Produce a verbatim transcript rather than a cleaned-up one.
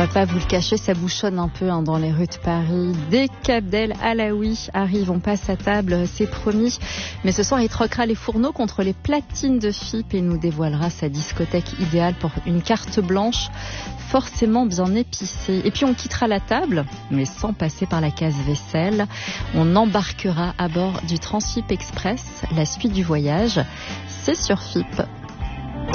va pas vous le cacher, ça bouchonne un peu hein, dans les rues de Paris. Dès qu'Abdel Alaoui arrive, on passe à table, c'est promis. Mais ce soir, il troquera les fourneaux contre les platines de F I P et nous dévoilera sa discothèque idéale pour une carte blanche forcément bien épicée. Et puis on quittera la table, mais sans passer par la case vaisselle. On embarquera à bord du Transfip Express. La suite du voyage, c'est sur F I P.